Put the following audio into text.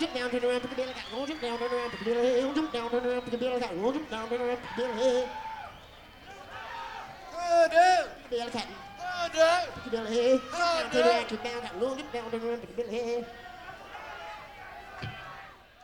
jump down, turn around, pick a bill cat. Roll jump down, turn around, pick a bill head. Roll jump down, turn around, pick a bill cat. Roll jump down, turn around, pick a bill head. Pick a bill cat. Pick a bill head. Turn around, jump down, roll jump down, turn around, pick a bill head.